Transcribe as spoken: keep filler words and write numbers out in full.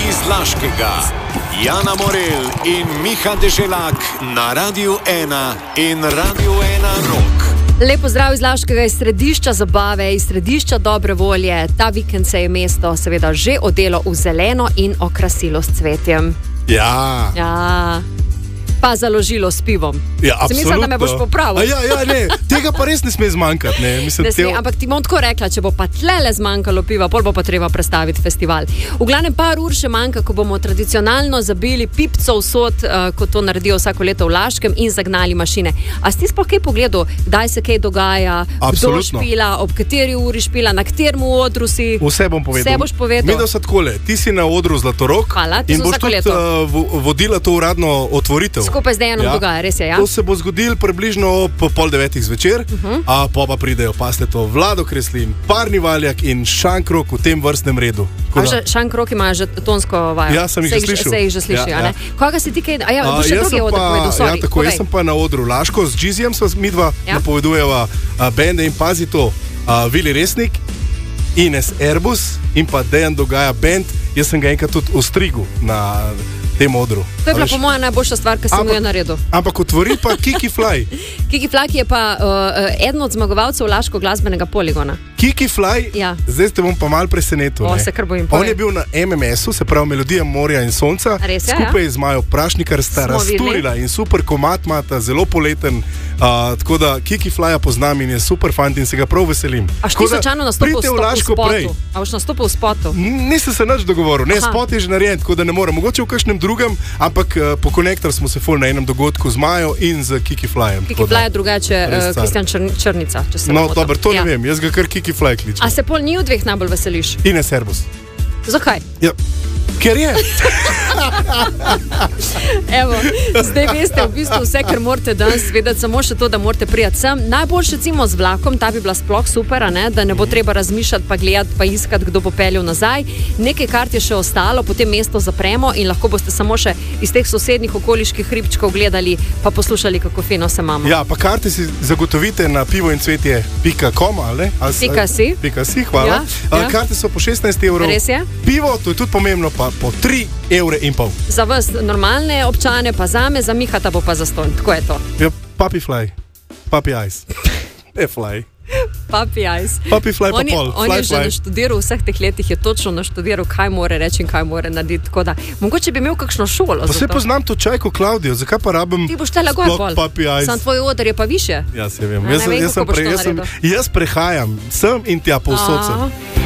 iz Laškega. Jana Morel in Miha Deželak na Radiu ena in Radiu ena Rock. Lep pozdrav iz Laškega, iz središča zabave, iz središča dobre volje. Ta vikend se je mesto seveda že odelo v zeleno in okrasilo s cvetjem. Ja. Ja. Pa založilo s pivom. Ja, Se mislim, da me boš popravil. A ja, ja, ne, tega pa res ne sme zmanjkati. Ne. Mislim, Ne sme, te... ampak ti bom tako rekla, če bo pa tlele zmanjkalo piva, pol bo pa treba prestaviti festival. V glavnem par ur še manjka, ko bomo tradicionalno zabili pipco vsot, uh, kot to naredijo vsako leto v Laškem, in zagnali mašine. A si sploh kaj pogledal, kdaj se kaj dogaja, Absolutno. kdo špila, ob kateri uri špila, na katerem odru si? Vse bom povedal. Vse boš povedal. Medel se takole, ti si na odru Zlatorog. Hvala, ti in so boš vsako tudi leto. uh, vodila to uradno otvoritev. Skupaj z Dejanom Ja. dogaja, res je, ja? To se bo zgodilo približno po pol devetih zvečer, uh -huh. a pa pa pridejo, paste to, Vlado Kreslin, Parni Valjak in Šankrok v tem vrstnem redu. A že Šankrok ima že tonsko vajo? Ja, sem jih Se že slišal. Se jih že sliši, Ja, a ne? ja. Koga si ti kaj... A ja, A, boš še jaz drugi sem odr pa- povedal, sorry. Ja, tako, povej. jaz sem pa na odru Laško, z Džizijem sva midva Ja. napovedujeva a, bende in pazi to, a, Vili Resnik, Ines Erbus in pa Dejan Dogaja bend. Jaz sem ga enkrat tudi ostrigel na tem odru. To je A bila veš, po mojem najboljša stvar, ki sem Ampak- jo naredil. Ampak otvori pa Kiki Fly. Kiki Flaki je pa uh, eden od zmagovalcev Laško glasbenega poligona. Kiki Fly, Ja. zdaj te bom pa mal presenetil. O, ne. se kar bojim, On povej. je bil na M M S-u, se pravi Melodija morja in sonca, A res je, skupaj ja? z Majo Prašnikar sta Smo videli. razturila in super komat imata, zelo poleten. Uh, tako da Kiki Flyja poznam in je super fant in se ga prav veselim. A Tako ti da slučajno nastopil v pridite v sto- v Laško prej. spotu? A boš nastopil v spotu? N- Nisem se nič dogovoril, ne, Aha. spot je že narejen, tako da ne morem. Mogoče v kakšnem drugem, ampak uh, po konektor smo se ful na enem dogodku z Majo in z Kiki Flyjem. Kiki tako da- Fly je drugače res uh, car. Kristjan Črn, Črnica, če se ne No, motim. dobro, to Ja. ne vem, jaz ga kar Kiki Fly kličem. A se pol njiju dveh najbolj veseliš? Ines Erbus. Zakaj? Ja. Ker je. Evo, zdaj veste v bistvu vse, kar morate danes vedeti, samo še to, da morate prijeti sem. Najboljše recimo z vlakom, ta bi bila sploh super, a ne? Da ne bo treba razmišljati, pa gledati, pa iskati, kdo bo peljal nazaj. Nekaj kart je še ostalo, potem mesto zapremo in lahko boste samo še iz teh sosednjih okoliških hribčkov gledali, pa poslušali, kako fino se imamo. Ja, pa karte si zagotovite na pivo in cvetje pika com, ali? ali s- Pika si. Pika si, hvala. Ja, A, ja. Karte so po šestnajst evrov. Res je? Pivo, to je tudi pomembno, pa po tri evre in pol. Za vas normalne občane, pa zame, za Mihata bo pa zastonj. Tako je to. Ja, papi fly, papi ice. Ne fly. Papi ice. Papi fly pa On je, pol. on Fly, je že fly. naštudiral v vseh teh letih, je točno naštudiral, kaj more reči in kaj more narediti. Tako da, mogoče bi imel kakšno šolo. Pa za se to. poznam to čajko Klaudijo, zakaj pa rabim Ti boš tele gor sploh pol. papi ice? Sam tvoj oder je pa više. Ja, se vem. A, Jaz, ne vem, jaz, sem kako boš pre, to jaz, sem, naredil. jaz prehajam sem in tja povsod sem. Aha.